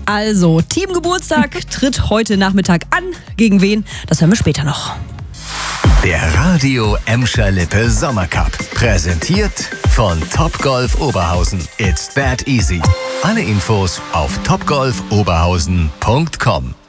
Also, Teamgeburtstag tritt heute Nachmittag an. Gegen wen? Das hören wir später noch. Der Radio Emscher Lippe Sommercup. Präsentiert von Topgolf Oberhausen. It's that easy. Alle Infos auf topgolfoberhausen.com.